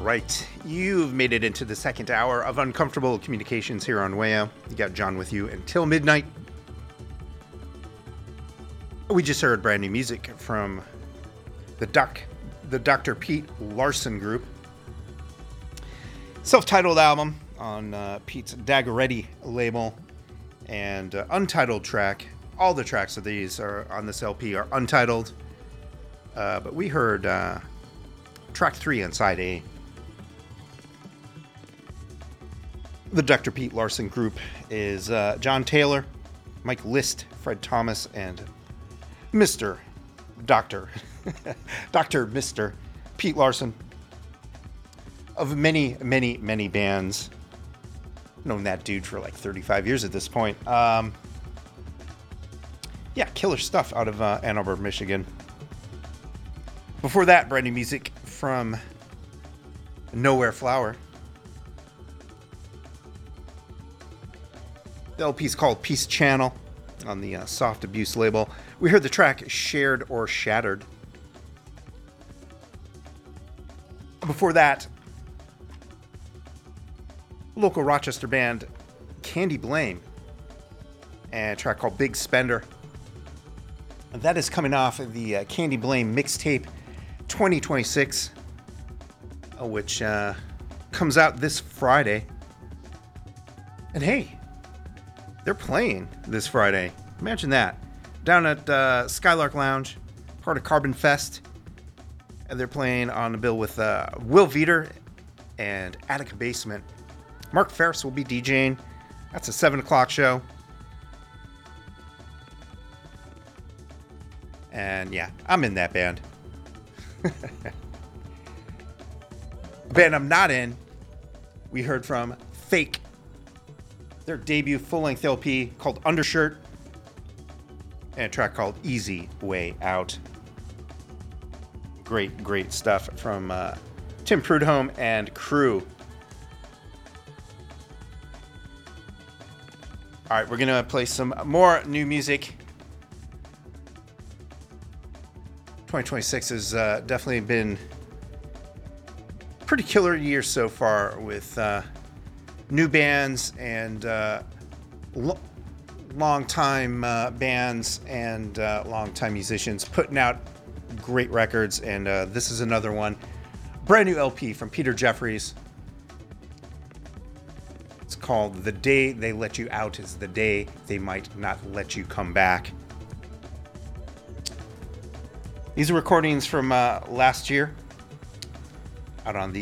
All right, you've made it into the second hour of Uncomfortable Communications here on WAYO. You got John with you until midnight. We just heard brand new music from the Dr. Pete Larson Group. Self-titled album on Pete's Daggeretti label, and untitled track. All the tracks of these are on this LP are untitled, but we heard track 3 on side A. The Dr. Pete Larson Group is John Taylor, Mike List, Fred Thomas, and Mr. Dr. Mr. Pete Larson of many, many, many bands. I've known that dude for like 35 years at this point. Yeah, killer stuff out of Ann Arbor, Michigan. Before that, brand new music from Nowhere Flower. The LP is called Peace Channel on the Soft Abuse label. We heard the track Shared or Shattered. Before that, local Rochester band Candy Blame and a track called Big Spender. And that is coming off of the Candy Blame mixtape 2026, which comes out this Friday. And hey, they're playing this Friday. Imagine that. Down at Skylark Lounge, part of Carbon Fest. And they're playing on the bill with Will Veeder and Attica Basement. Mark Ferris will be DJing. That's a 7 o'clock show. And yeah, I'm in that band. A band I'm not in, we heard from Fake. Their debut full-length LP called Undershirt. And a track called Easy Way Out. Great, great stuff from Tim Prudhomme and crew. All right, we're going to play some more new music. 2026 has definitely been a pretty killer year so far with new bands and long-time bands and long-time musicians putting out great records, and this is another one. Brand new LP from Peter Jeffries. It's called The Day They Let You Out Is the Day They Might Not Let You Come Back. These are recordings from last year out on the